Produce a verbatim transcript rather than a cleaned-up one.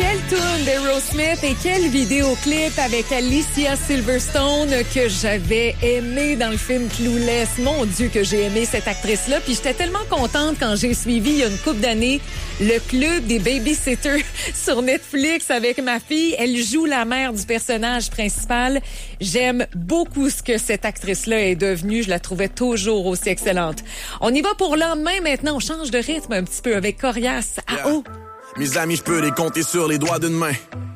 Quelle tune d'Aerosmith et quel vidéoclip avec Alicia Silverstone que j'avais aimé dans le film Clueless. Mon Dieu que j'ai aimé cette actrice-là. Puis j'étais tellement contente quand j'ai suivi il y a une couple d'années le club des babysitters sur Netflix avec ma fille. Elle joue la mère du personnage principal. J'aime beaucoup ce que cette actrice-là est devenue. Je la trouvais toujours aussi excellente. On y va pour le lendemain maintenant. On change de rythme un petit peu avec Corias à yeah. haut. Mes amis, je peux les compter sur les doigts d'une main.